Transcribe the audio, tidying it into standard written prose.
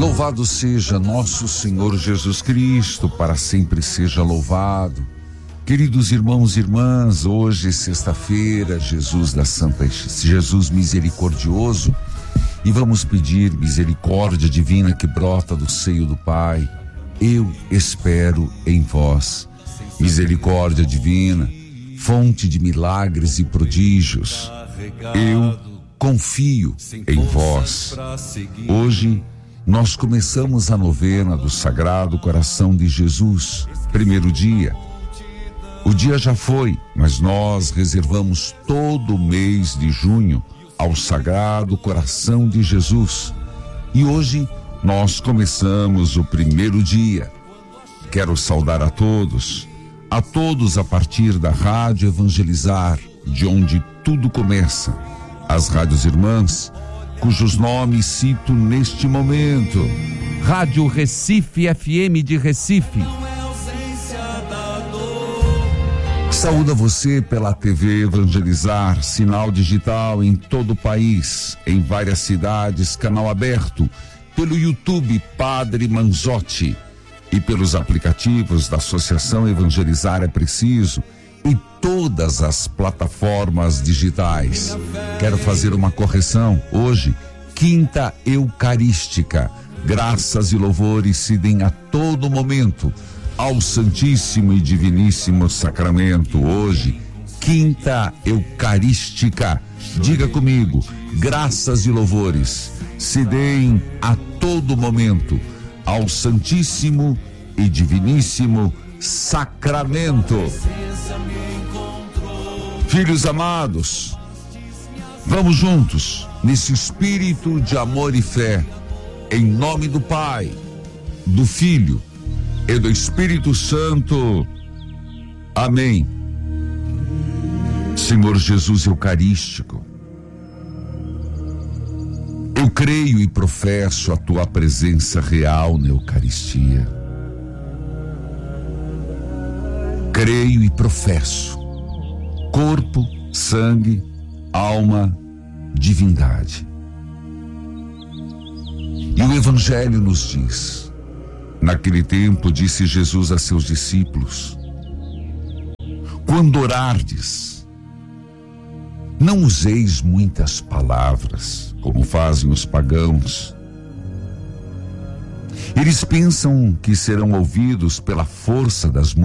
Louvado seja nosso Senhor Jesus Cristo, para sempre seja louvado. Queridos irmãos e irmãs, hoje, sexta-feira, Jesus misericordioso, e vamos pedir misericórdia divina que brota do seio do Pai. Eu espero em vós. Misericórdia divina, fonte de milagres e prodígios. Eu confio em vós. Hoje, nós começamos a novena do Sagrado Coração de Jesus, primeiro dia. O dia já foi, mas nós reservamos todo o mês de junho ao Sagrado Coração de Jesus. E hoje nós começamos o primeiro dia. Quero saudar a todos a partir da Rádio Evangelizar, de onde tudo começa, as rádios irmãs, cujos nomes cito neste momento. Rádio Recife FM de Recife. Saúda você pela TV Evangelizar, sinal digital em todo o país, em várias cidades, canal aberto, pelo YouTube Padre Manzotti e pelos aplicativos da Associação Evangelizar é Preciso e todas as plataformas digitais. Quero fazer uma correção. Hoje, quinta eucarística. Graças e louvores se deem a todo momento ao Santíssimo e Diviníssimo Sacramento. Hoje, quinta eucarística. Diga comigo, graças e louvores se deem a todo momento ao Santíssimo e Diviníssimo Sacramento. Filhos amados, vamos juntos nesse espírito de amor e fé, em nome do Pai, do Filho e do Espírito Santo. Amém. Senhor Jesus Eucarístico, eu creio e professo a tua presença real na Eucaristia. Creio e professo corpo, sangue, alma, divindade. E o Evangelho nos diz: naquele tempo disse Jesus a seus discípulos: quando orardes, não useis muitas palavras, como fazem os pagãos. Eles pensam que serão ouvidos pela força das